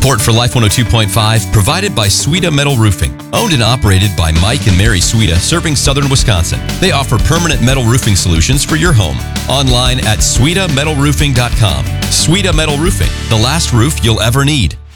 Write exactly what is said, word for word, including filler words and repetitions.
Support for Life one oh two point five provided by Suita Metal Roofing. Owned and operated by Mike and Mary Suita, serving southern Wisconsin. They offer permanent metal roofing solutions for your home. Online at suita metal roofing dot com. Suita Metal Roofing, the last roof you'll ever need.